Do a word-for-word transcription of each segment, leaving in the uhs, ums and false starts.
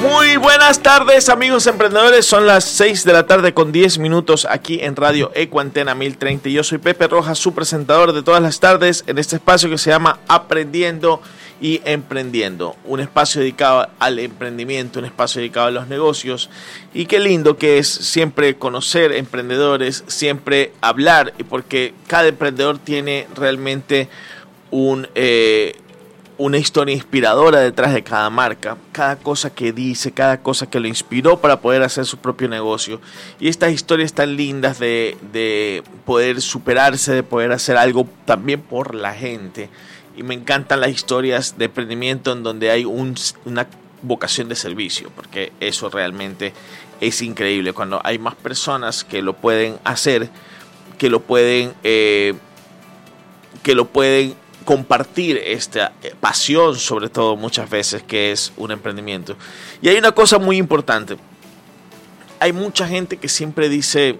Muy buenas tardes, amigos emprendedores. Son las seis de la tarde con diez minutos aquí en Radio Ecuantena mil treinta. Yo soy Pepe Rojas, su presentador de todas las tardes en este espacio que se llama Aprendiendo y Emprendiendo. Un espacio dedicado al emprendimiento, un espacio dedicado a los negocios. Y qué lindo que es siempre conocer emprendedores, siempre hablar, porque cada emprendedor tiene realmente un... Eh, una historia inspiradora detrás de cada marca, cada cosa que dice, cada cosa que lo inspiró para poder hacer su propio negocio. Y estas historias tan lindas de, de poder superarse, de poder hacer algo también por la gente. Y me encantan las historias de emprendimiento en donde hay un, una vocación de servicio, porque eso realmente es increíble. Cuando hay más personas que lo pueden hacer, que lo pueden, eh, que lo pueden compartir esta pasión, sobre todo muchas veces, que es un emprendimiento. Y hay una cosa muy importante. Hay mucha gente que siempre dice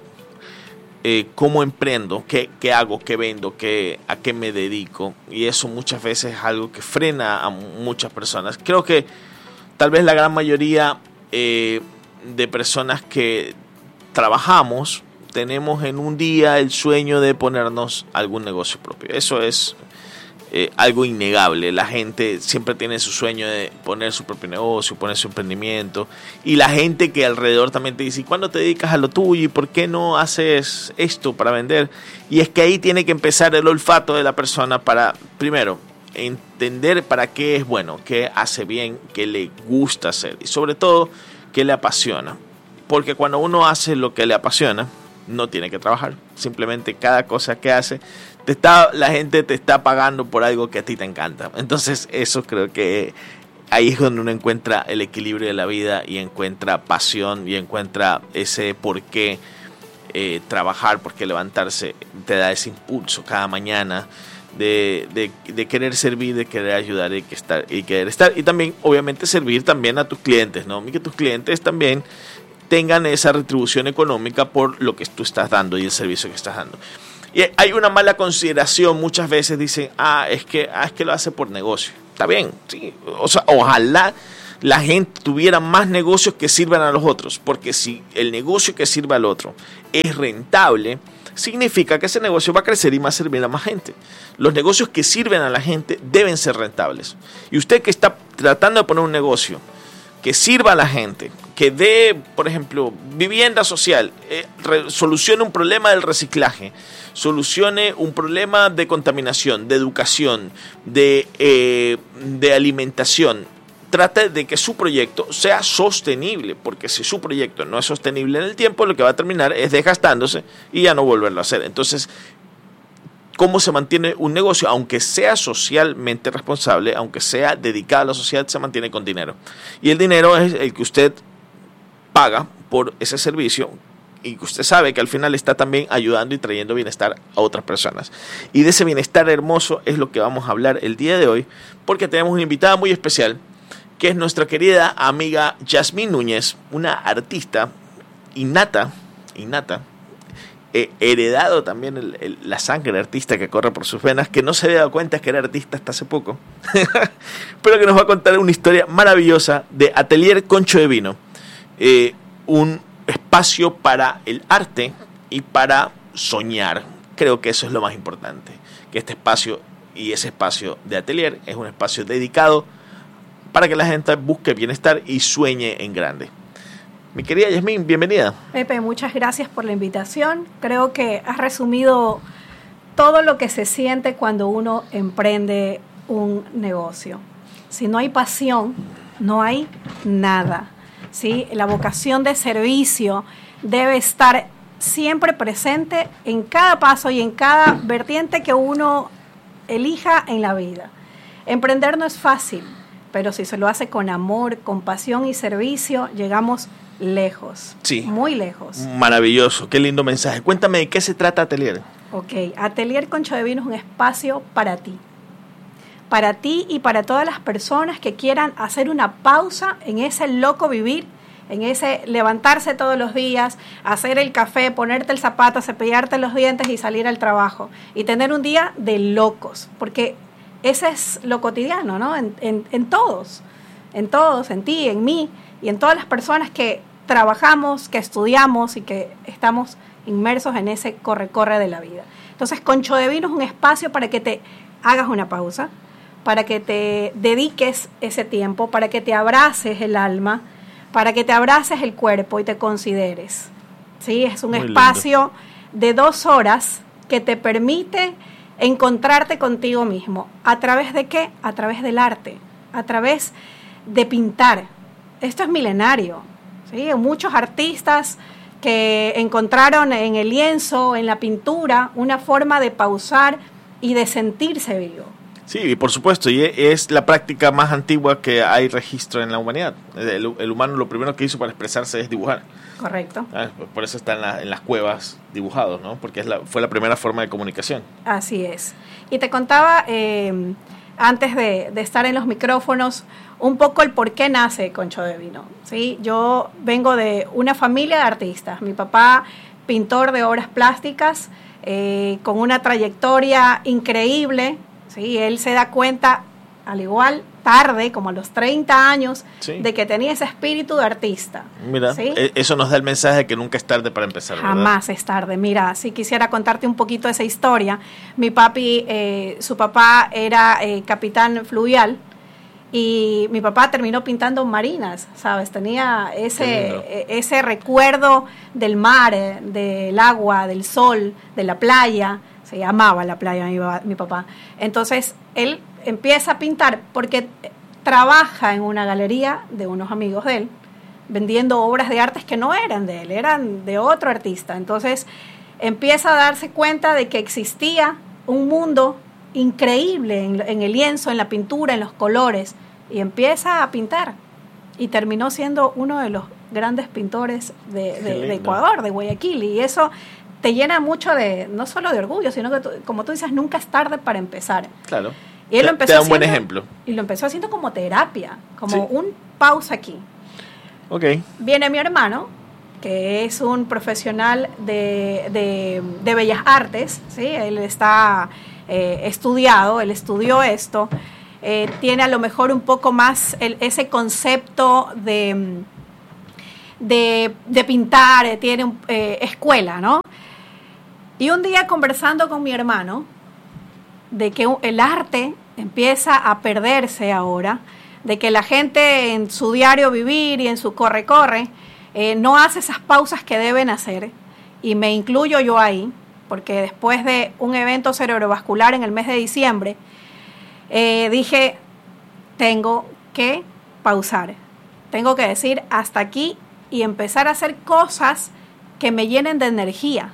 eh, ¿cómo emprendo? ¿Qué, qué hago? ¿Qué vendo? ¿Qué, ¿A qué me dedico? Y eso muchas veces es algo que frena a muchas personas. Creo que tal vez la gran mayoría eh, de personas que trabajamos tenemos en un día el sueño de ponernos algún negocio propio. Eso es Eh, algo innegable. La gente siempre tiene su sueño de poner su propio negocio, poner su emprendimiento, y la gente que alrededor también te dice: ¿y cuándo te dedicas a lo tuyo? ¿Y por qué no haces esto para vender? Y es que ahí tiene que empezar el olfato de la persona para, primero, entender para qué es bueno, qué hace bien, qué le gusta hacer y sobre todo qué le apasiona. Porque cuando uno hace lo que le apasiona, no tiene que trabajar. Simplemente cada cosa que hace, te está, la gente te está pagando por algo que a ti te encanta. Entonces eso creo que ahí es donde uno encuentra el equilibrio de la vida y encuentra pasión y encuentra ese por qué eh, trabajar, por qué levantarse, te da ese impulso cada mañana de, de, de querer servir, de querer ayudar y, que estar, y querer estar. Y también obviamente servir también a tus clientes, ¿no? Y que tus clientes también tengan esa retribución económica por lo que tú estás dando y el servicio que estás dando. Y hay una mala consideración, muchas veces dicen: ah, es que, ah, es que lo hace por negocio. Está bien, sí. O sea, ojalá la gente tuviera más negocios que sirvan a los otros, porque si el negocio que sirva al otro es rentable, significa que ese negocio va a crecer y va a servir a más gente. Los negocios que sirven a la gente deben ser rentables. Y usted que está tratando de poner un negocio que sirva a la gente, que dé, por ejemplo, vivienda social, eh, re, solucione un problema del reciclaje, solucione un problema de contaminación, de educación, de, eh, de alimentación. Trate de que su proyecto sea sostenible, porque si su proyecto no es sostenible en el tiempo, lo que va a terminar es desgastándose y ya no volverlo a hacer. Entonces, ¿cómo se mantiene un negocio? Aunque sea socialmente responsable, aunque sea dedicado a la sociedad, se mantiene con dinero. Y el dinero es el que usted paga por ese servicio y que usted sabe que al final está también ayudando y trayendo bienestar a otras personas. Y de ese bienestar hermoso es lo que vamos a hablar el día de hoy, porque tenemos una invitada muy especial, que es nuestra querida amiga Yasmín Núñez, una artista innata, innata, eh, heredado también el, el, la sangre artista que corre por sus venas, que no se había dado cuenta que era artista hasta hace poco, pero que nos va a contar una historia maravillosa de Atelier Concho de Vino, eh, un espacio para el arte y para soñar. Creo que eso es lo más importante, que este espacio y ese espacio de Atelier es un espacio dedicado para que la gente busque bienestar y sueñe en grande. Mi querida Yasmín, bienvenida. Pepe, muchas gracias por la invitación. Creo que has resumido todo lo que se siente cuando uno emprende un negocio. Si no hay pasión, no hay nada, ¿sí? La vocación de servicio debe estar siempre presente en cada paso y en cada vertiente que uno elija en la vida. Emprender no es fácil, pero si se lo hace con amor, con pasión y servicio, llegamos lejos, sí, muy lejos. Maravilloso, qué lindo mensaje. Cuéntame, ¿de qué se trata Atelier? Ok, Atelier Concho de Vino es un espacio para ti. Para ti y para todas las personas que quieran hacer una pausa en ese loco vivir, en ese levantarse todos los días, hacer el café, ponerte el zapato, cepillarte los dientes y salir al trabajo. Y tener un día de locos, porque ese es lo cotidiano, ¿no? En, en, en todos. en todos, en ti, en mí y en todas las personas que trabajamos, que estudiamos y que estamos inmersos en ese corre-corre de la vida. Entonces, Concho de Vino es un espacio para que te hagas una pausa, para que te dediques ese tiempo, para que te abraces el alma, para que te abraces el cuerpo y te consideres. ¿Sí? Es un Muy espacio lindo. De dos horas que te permite encontrarte contigo mismo. ¿A través de qué? A través del arte, a través de pintar. Esto es milenario. ¿Sí? Muchos artistas que encontraron en el lienzo, en la pintura, una forma de pausar y de sentirse vivo. Sí, y por supuesto, y es la práctica más antigua que hay registro en la humanidad. El, el humano lo primero que hizo para expresarse es dibujar. Correcto. Ah, por eso está en, la, en las cuevas dibujados, ¿no? Porque es la, fue la primera forma de comunicación. Así es. Y te contaba, eh, antes de, de estar en los micrófonos, un poco el por qué nace Concho de Vino. ¿Sí? Yo vengo de una familia de artistas. Mi papá, pintor de obras plásticas, eh, con una trayectoria increíble. ¿Sí? Él se da cuenta, al igual tarde, como a los treinta años, sí. de que tenía ese espíritu de artista. Mira, ¿sí? Eso nos da el mensaje de que nunca es tarde para empezar, ¿verdad? Jamás es tarde. Mira, si quisiera contarte un poquito esa historia. Mi papi, eh, su papá era eh, capitán fluvial y mi papá terminó pintando marinas, ¿sabes? Tenía ese, ese recuerdo del mar, del agua, del sol, de la playa. Se amaba la playa mi, mi papá. Entonces, él empieza a pintar porque trabaja en una galería de unos amigos de él, vendiendo obras de artes que no eran de él, eran de otro artista. Entonces, empieza a darse cuenta de que existía un mundo increíble en, en el lienzo, en la pintura, en los colores, y empieza a pintar. Y terminó siendo uno de los grandes pintores de, de, de Ecuador, de Guayaquil, y eso te llena mucho de, no solo de orgullo, sino que, tú, como tú dices, nunca es tarde para empezar. Claro. Y él te, lo empezó te da un haciendo, buen ejemplo. Y lo empezó haciendo como terapia, como sí. un pausa aquí. Ok. Viene mi hermano, que es un profesional de, de, de bellas artes, ¿sí? Él está eh, estudiado, él estudió esto, eh, tiene a lo mejor un poco más el, ese concepto de, de, de pintar, eh, tiene un, eh, escuela, ¿no? Y un día conversando con mi hermano, de que el arte empieza a perderse ahora, de que la gente en su diario vivir y en su corre-corre eh, no hace esas pausas que deben hacer, y me incluyo yo ahí, porque después de un evento cerebrovascular en el mes de diciembre, eh, dije, tengo que pausar, tengo que decir hasta aquí y empezar a hacer cosas que me llenen de energía.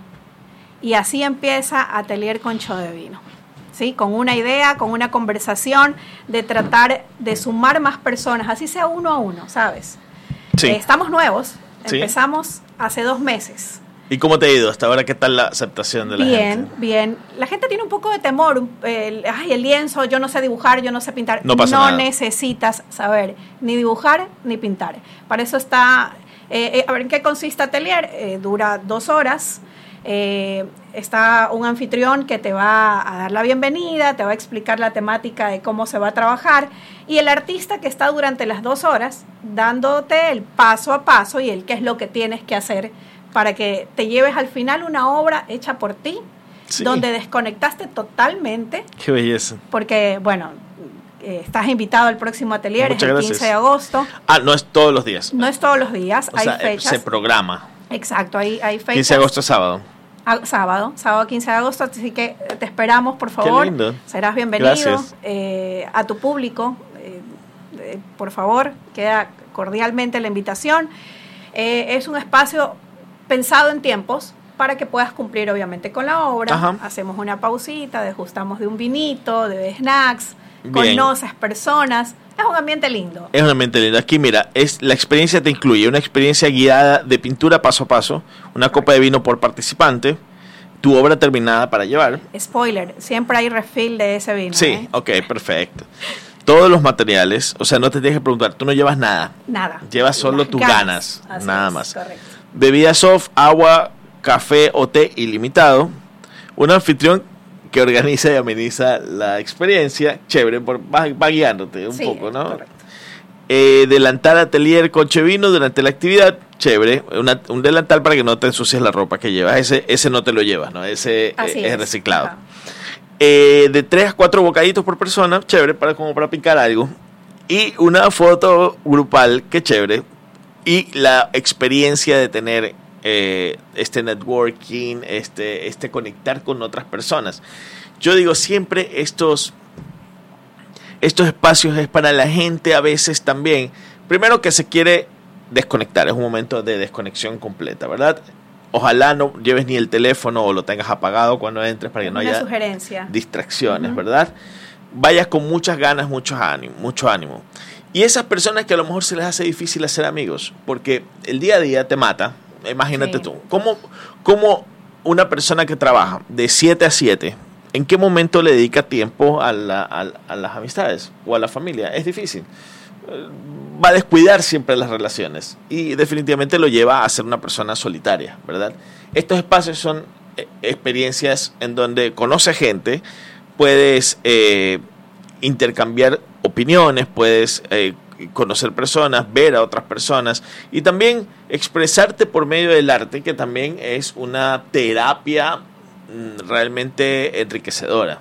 Y así empieza Atelier Concho de Vino, ¿sí? Con una idea, con una conversación de tratar de sumar más personas, así sea uno a uno, ¿sabes? Sí. Eh, estamos nuevos, sí. Empezamos hace dos meses. ¿Y cómo te ha ido hasta ahora? ¿Qué tal la aceptación de la bien, gente? Bien, bien. La gente tiene un poco de temor, el, ay, el lienzo, yo no sé dibujar, yo no sé pintar. No pasa no nada. necesitas saber ni dibujar ni pintar. Para eso está, eh, eh, a ver, ¿en qué consiste Atelier? Eh, dura dos horas. Eh, está un anfitrión que te va a dar la bienvenida, te va a explicar la temática de cómo se va a trabajar, y el artista que está durante las dos horas dándote el paso a paso y el qué es lo que tienes que hacer para que te lleves al final una obra hecha por ti, sí. donde desconectaste totalmente. Qué belleza. Porque, bueno, eh, estás invitado al próximo atelier, Muchas es el gracias. quince de agosto. Ah, no es todos los días. No es todos los días, o hay sea, fechas. Se programa. Exacto, hay, hay fechas. quince de agosto, sábado. Ah, sábado, sábado quince de agosto, así que te esperamos, por favor. Qué lindo. Serás bienvenido. Gracias. Eh, a tu público, eh, eh, por favor, queda cordialmente la invitación. Eh, es un espacio pensado en tiempos para que puedas cumplir obviamente con la obra. Ajá. Hacemos una pausita, degustamos de un vinito, de snacks, Bien. conoces personas. Es un ambiente lindo. Es un ambiente lindo. Aquí, mira, es la experiencia te incluye una experiencia guiada de pintura paso a paso, una copa de vino por participante, tu obra terminada para llevar. Spoiler, siempre hay refill de ese vino. Sí, ¿eh? ok, perfecto. Todos los materiales, o sea, no te tienes que preguntar, tú no llevas nada. Nada. Llevas solo Las tus ganas. ganas, Así nada es, más. correcto. Bebida soft, agua, café o té ilimitado. Un anfitrión que organiza y ameniza la experiencia, chévere, por, va, va guiándote un sí, poco, ¿no? Correcto. Eh, delantal Atelier Conchevino durante la actividad, chévere. Una, un delantal para que no te ensucies la ropa que llevas. Ese, ese no te lo llevas, ¿no? Ese eh, es, es reciclado. Ajá. Eh, de tres a cuatro bocaditos por persona, chévere, para como para picar algo. Y una foto grupal, qué chévere. Y la experiencia de tener eh, este networking, este, este conectar con otras personas. Yo digo siempre estos... Estos espacios es para la gente a veces también, primero que se quiere desconectar, es un momento de desconexión completa, ¿verdad? Ojalá no lleves ni el teléfono o lo tengas apagado cuando entres para que no haya sugerencia. distracciones, uh-huh. ¿verdad? Vayas con muchas ganas, mucho ánimo, mucho ánimo. Y esas personas que a lo mejor se les hace difícil hacer amigos, porque el día a día te mata, imagínate sí. tú, ¿cómo, cómo una persona que trabaja de siete a siete... ¿En qué momento le dedica tiempo a, la, a, a las amistades o a la familia? Es difícil. Va a descuidar siempre las relaciones y definitivamente lo lleva a ser una persona solitaria, ¿verdad? Estos espacios son eh, experiencias en donde conoces gente, puedes eh, intercambiar opiniones, puedes eh, conocer personas, ver a otras personas y también expresarte por medio del arte, que también es una terapia realmente enriquecedora.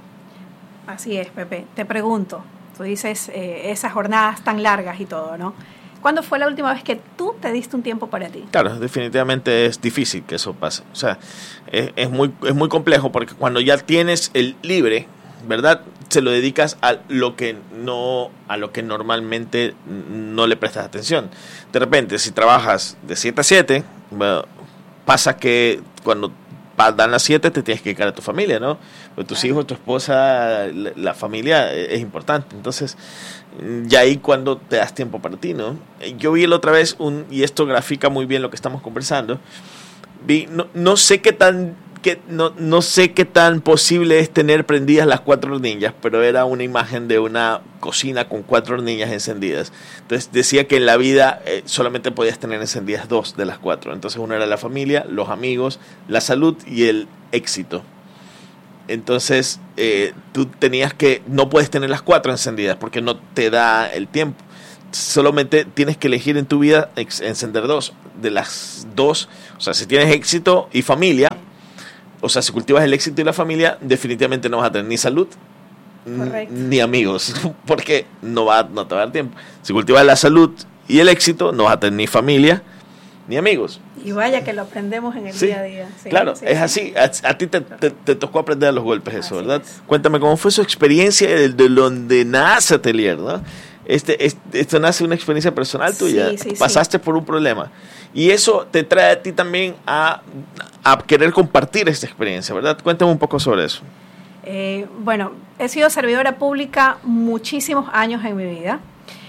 Así es, Pepe. Te pregunto, tú dices eh, esas jornadas tan largas y todo, ¿no? ¿Cuándo fue la última vez que tú te diste un tiempo para ti? Claro, definitivamente es difícil que eso pase. O sea, es, es muy es muy complejo porque cuando ya tienes el libre, ¿verdad? Se lo dedicas a lo que no a lo que normalmente no le prestas atención. De repente, si trabajas de siete a siete, bueno, pasa que cuando dan las siete te tienes que dedicar a tu familia, ¿no? Porque tus hijos, tu esposa, la, la familia es importante. Entonces, ya ahí cuando te das tiempo para ti, ¿no? Yo vi la otra vez, un y esto grafica muy bien lo que estamos conversando, vi, no, no sé qué tan que no, no sé qué tan posible es tener prendidas las cuatro hornillas, pero era una imagen de una cocina con cuatro hornillas encendidas. Entonces decía que en la vida eh, solamente podías tener encendidas dos de las cuatro. Entonces una era la familia, los amigos, la salud y el éxito. Entonces eh, tú tenías que, no puedes tener las cuatro encendidas porque no te da el tiempo. Solamente tienes que elegir en tu vida ex- encender dos. De las dos, o sea, si tienes éxito y familia, o sea, si cultivas el éxito y la familia, definitivamente no vas a tener ni salud n- ni amigos, porque no, va, no te va a dar tiempo. Si cultivas la salud y el éxito, no vas a tener ni familia ni amigos. Y vaya que lo aprendemos en el sí, día a día. Sí, claro, sí, es sí. así. A, a ti te, te, te tocó aprender a los golpes eso, así ¿verdad? Es. Cuéntame cómo fue su experiencia de, de donde nace Atelier, ¿no? Este, este, esto nace de una experiencia personal tuya. Sí, sí, Pasaste sí. por un problema. Y eso te trae a ti también a, a querer compartir esta experiencia, ¿verdad? Cuéntame un poco sobre eso. Eh, bueno, he sido servidora pública muchísimos años en mi vida.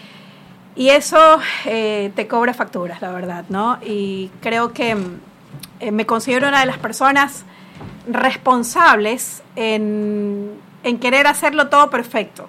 Y eso eh, te cobra facturas, la verdad, ¿no? Y creo que eh, me considero una de las personas responsables en, en querer hacerlo todo perfecto.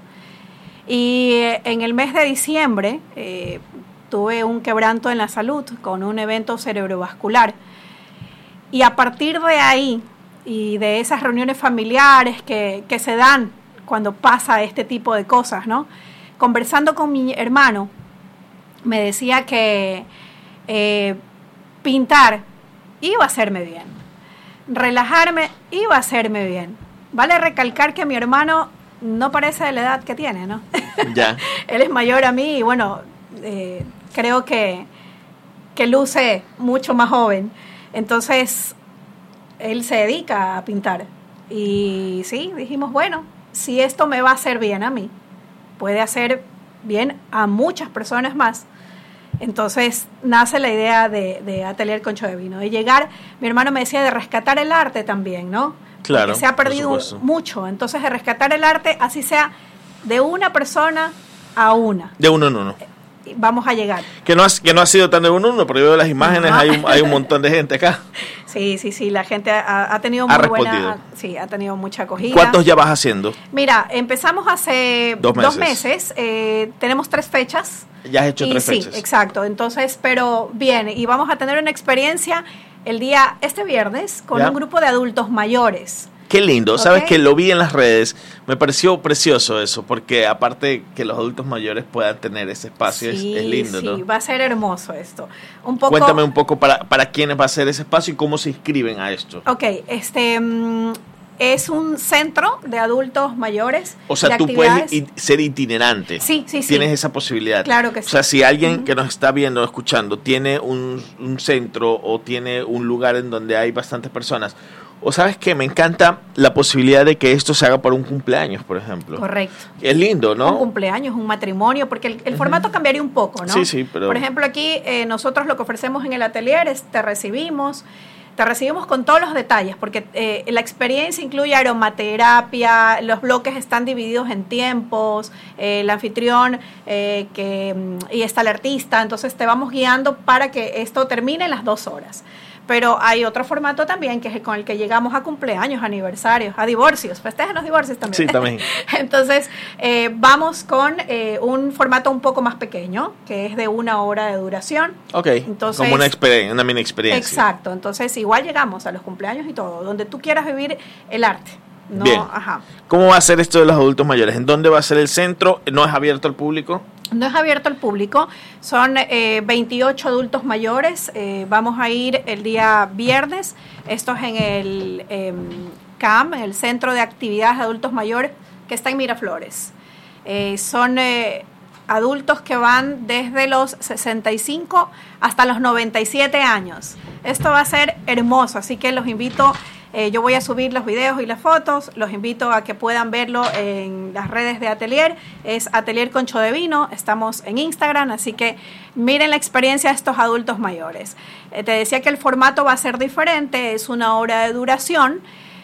Y eh, en el mes de diciembre eh, tuve un quebranto en la salud con un evento cerebrovascular. Y a partir de ahí y de esas reuniones familiares que, que se dan cuando pasa este tipo de cosas, ¿no? Conversando con mi hermano, me decía que eh, pintar iba a hacerme bien, relajarme iba a hacerme bien. Vale recalcar que mi hermano no parece de la edad que tiene, ¿no? Ya. Él es mayor a mí y bueno, eh, creo que, que luce mucho más joven. Entonces, él se dedica a pintar. Y sí, dijimos, bueno, si esto me va a hacer bien a mí, puede hacer bien a muchas personas más. Entonces nace la idea de, de Atelier Conchevino, de llegar, mi hermano me decía, de rescatar el arte también, ¿no? Claro. Porque se ha perdido mucho. Entonces, de rescatar el arte, así sea de una persona a una. De uno en uno. Vamos a llegar. Que no, ha, que no ha sido tan de uno en uno, porque yo veo las imágenes, no. hay, un, hay un montón de gente acá. Sí, sí, sí, la gente ha, ha tenido muy ha buena, sí, ha tenido mucha acogida. ¿Cuántos ya vas haciendo? Mira, empezamos hace dos meses. Dos meses eh, tenemos tres fechas. Ya has hecho y tres sí, fechas. Exacto. Entonces, pero bien, y vamos a tener una experiencia el día, este viernes, con ¿Ya? un grupo de adultos mayores. Qué lindo, ¿Okay? Sabes que lo vi en las redes, me pareció precioso eso, porque aparte que los adultos mayores puedan tener ese espacio, sí, es, es lindo, sí, ¿no? Va a ser hermoso esto. Un poco, Cuéntame un poco para, para quiénes va a ser ese espacio y cómo se inscriben a esto. Ok, este... Um, es un centro de adultos mayores. O sea, tú puedes i- ser itinerante. Sí, sí, sí. Tienes esa posibilidad. Claro que sí. O sea, si alguien uh-huh. que nos está viendo o escuchando tiene un, un centro o tiene un lugar en donde hay bastantes personas, o sabes que me encanta la posibilidad de que esto se haga por un cumpleaños, por ejemplo. Correcto. Es lindo, ¿no? Un cumpleaños, un matrimonio, porque el, el uh-huh. formato cambiaría un poco, ¿no? Sí, sí, pero... Por ejemplo, aquí eh, nosotros lo que ofrecemos en el atelier es te recibimos... Te recibimos con todos los detalles, porque eh, la experiencia incluye aromaterapia, los bloques están divididos en tiempos, eh, el anfitrión eh, que, y está el artista, entonces te vamos guiando para que esto termine en las dos horas. Pero hay otro formato también, que es con el que llegamos a cumpleaños, aniversarios, a divorcios, festejan los divorcios también. Sí, también. Entonces, eh, vamos con eh, un formato un poco más pequeño, que es de una hora de duración. Ok, entonces, como una, experien- una mini experiencia. Exacto, entonces igual llegamos a los cumpleaños y todo, donde tú quieras vivir el arte. No, Bien. Ajá. ¿Cómo va a ser esto de los adultos mayores? ¿En dónde va a ser el centro? ¿No es abierto al público? No es abierto al público, son eh, veintiocho adultos mayores, eh, vamos a ir el día viernes, esto es en el eh, C A M, en el Centro de Actividades de Adultos Mayores, que está en Miraflores. Eh, son eh, adultos que van desde los sesenta y cinco hasta los noventa y siete años. Esto va a ser hermoso, así que los invito. Eh, yo voy a subir los videos y las fotos, los invito a que puedan verlo en las redes de Atelier, es Atelier Concho de Vino, estamos en Instagram, así que miren la experiencia de estos adultos mayores. Eh, te decía que el formato va a ser diferente, es una hora de duración,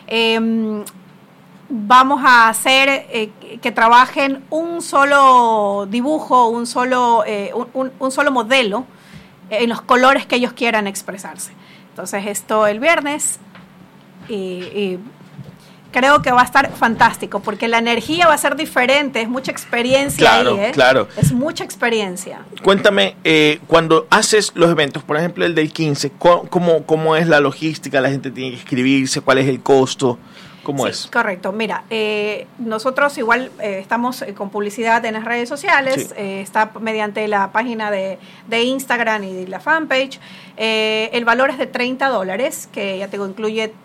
eh, vamos a hacer eh, que trabajen un solo dibujo, un solo, eh, un, un, un solo modelo en los colores que ellos quieran expresarse. Entonces esto el viernes... Y, y creo que va a estar fantástico porque la energía va a ser diferente, es mucha experiencia claro, ahí, ¿eh? Claro, es mucha experiencia. Cuéntame, eh, cuando haces los eventos, por ejemplo el del quince, ¿cómo, cómo es la logística? ¿La gente tiene que inscribirse? ¿Cuál es el costo? ¿Cómo sí, es? Correcto, mira, eh, nosotros igual eh, estamos eh, con publicidad en las redes sociales, sí. eh, está mediante la página de, de Instagram y de la fanpage, eh, el valor es de treinta dólares, que ya te digo, incluye